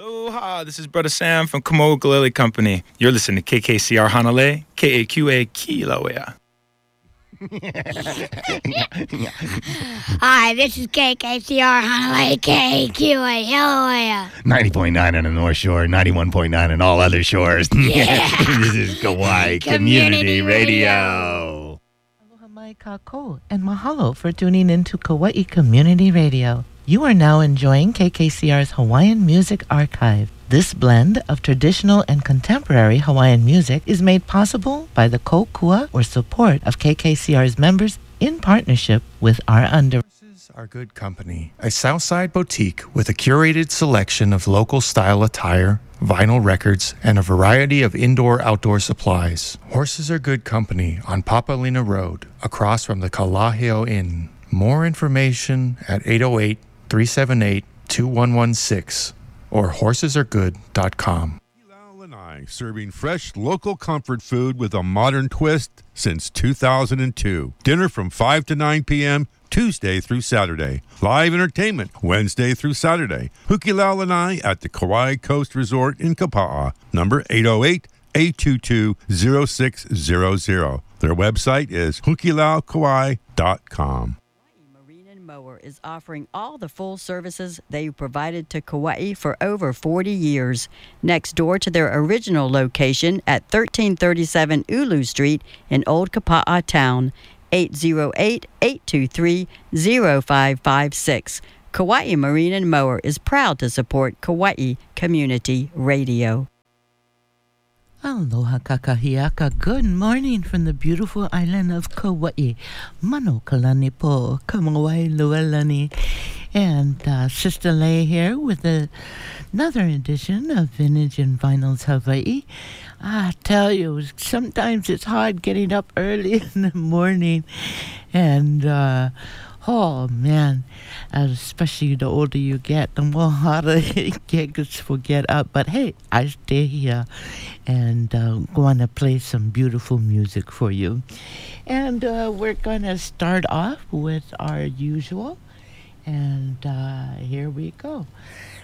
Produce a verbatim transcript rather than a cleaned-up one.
Aloha, this is Brother Sam from Kamo Ukulele Company. You're listening to K K C R Hanalei, K A Q A Kilauea. Hi, this is K K C R Hanalei, K A Q A Kilauea. ninety point nine on the North Shore, ninety-one point nine on all other shores. Yeah. This is Kauai Community, Community Radio. Radio. Aloha mai kako, and mahalo for tuning into Kauai Community Radio. You are now enjoying K K C R's Hawaiian Music Archive. This blend of traditional and contemporary Hawaiian music is made possible by the kokua or support of K K C R's members in partnership with our under. Horses Are Good Company, a Southside boutique with a curated selection of local style attire, vinyl records, and a variety of indoor-outdoor supplies. Horses Are Good Company on Papalina Road, across from the Kalaheo Inn. More information at eight oh eight, three seven eight, two one one six or horses are good dot com. Lanai, serving fresh local comfort food with a modern twist since two thousand two. Dinner from five to nine p.m. Tuesday through Saturday. Live entertainment Wednesday through Saturday. Hukilau Lanai at the Kauai Coast Resort in Kapa'a. Number eight oh eight, eight two two, oh six hundred. Their website is hukilau kauai dot com. Mower is offering all the full services they've provided to Kauai for over forty years. Next door to their original location at thirteen thirty-seven Ulu Street in Old Kapa'a Town, eight oh eight, eight two three, oh five five six. Kauai Marine and Mower is proud to support Kauai Community Radio. Aloha kakahiaka. Good morning from the beautiful island of Kauai. Mano kalani po, kamawai lualani. And uh, Sister Lay here with a, another edition of Vintage and Vinyls Hawaii. I tell you, sometimes it's hard getting up early in the morning. And, uh, oh man, especially the older you get, the more harder it gets to get up. But hey, I stay here and uh, going to play some beautiful music for you. And uh, we're going to start off with our usual. And uh, here we go.